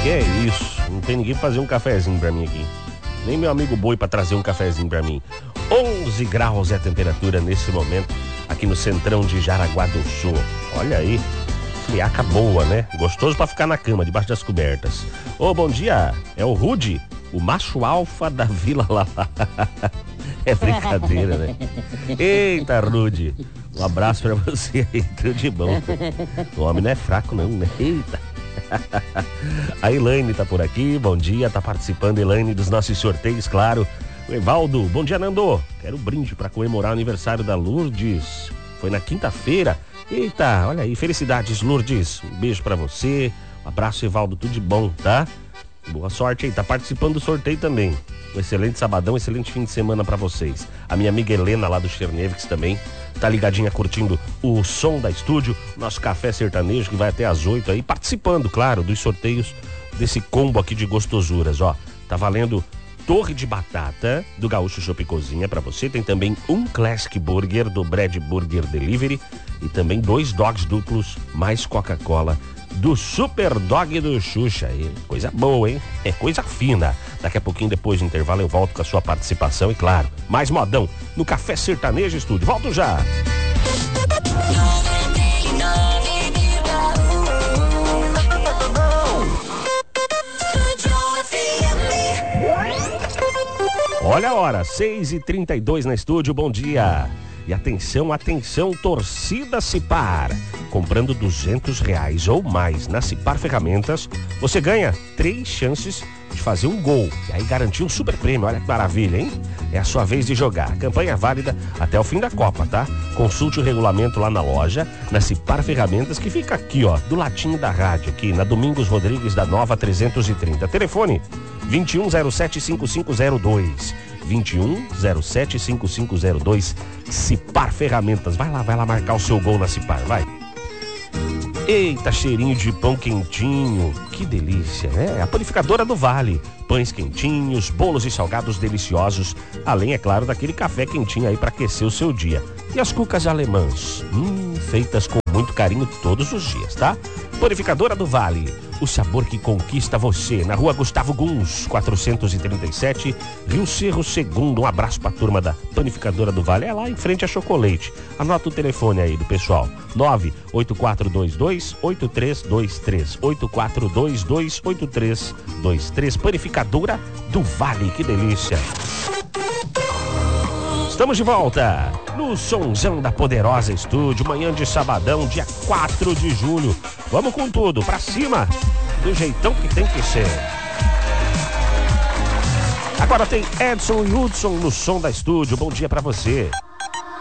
Que é isso? Não tem ninguém pra fazer um cafezinho pra mim aqui. Nem meu amigo Boi pra trazer um cafezinho pra mim. 11 graus é a temperatura nesse momento aqui no centrão de Jaraguá do Sul. Olha aí, friaca boa, né? Gostoso pra ficar na cama, debaixo das cobertas. Ô, bom dia, é o Rude, o macho alfa da Vila Lalá. É brincadeira, né? Eita, Rude, um abraço pra você aí, tudo de bom. O homem não é fraco não, né? Eita. A Elaine tá por aqui, bom dia, tá participando, Elaine, dos nossos sorteios, claro. O Evaldo, bom dia, Nando. Quero brinde pra comemorar o aniversário da Lourdes. Foi na quinta-feira. Eita, olha aí, felicidades, Lourdes. Um beijo pra você. Um abraço, Evaldo, tudo de bom, tá? Boa sorte aí, tá participando do sorteio também. Um excelente sabadão, excelente fim de semana pra vocês. A minha amiga Helena lá do Chernevics também tá ligadinha curtindo o som da estúdio, nosso café sertanejo que vai até às 8 aí, participando, claro, dos sorteios desse combo aqui de gostosuras, ó. Tá valendo torre de batata do Gaúcho Shop Cozinha pra você, tem também um Classic Burger do Bread Burger Delivery e também 2 dogs duplos mais Coca-Cola do Super Dog do Xuxa. E coisa boa, hein? É coisa fina. Daqui a pouquinho, depois do intervalo, eu volto com a sua participação e, claro, mais modão no Café Sertanejo Estúdio. Volto já! Olha a hora, 6h32 na estúdio, bom dia! E atenção, atenção, torcida Cipar. Comprando R$200 ou mais na Cipar Ferramentas, você ganha 3 chances de fazer um gol. E aí garantir um super prêmio, olha que maravilha, hein? É a sua vez de jogar. Campanha válida até o fim da Copa, tá? Consulte o regulamento lá na loja, na Cipar Ferramentas, que fica aqui, ó, do ladinho da rádio, aqui na Domingos Rodrigues da Nova 330. Telefone 2107-5502. 2107-5502. Cipar Ferramentas. Vai lá marcar o seu gol na Cipar, vai. Eita, cheirinho de pão quentinho. Que delícia, né? A Panificadora do Vale. Pães quentinhos, bolos e salgados deliciosos. Além, é claro, daquele café quentinho aí para aquecer o seu dia. E as cucas alemãs. Feitas com muito carinho todos os dias, tá? Panificadora do Vale. O sabor que conquista você. Na Rua Gustavo Guns, 437, Rio Cerro Segundo. Um abraço pra turma da Panificadora do Vale. É lá em frente a Chocolate. Anota o telefone aí do pessoal. 98422-8323. 8422-8323. Panificadora do Vale. Que delícia. Estamos de volta no Sonzão da Poderosa Estúdio, manhã de sabadão, dia 4 de julho. Vamos com tudo, pra cima, do jeitão que tem que ser. Agora tem Edson e Hudson no som da estúdio. Bom dia pra você.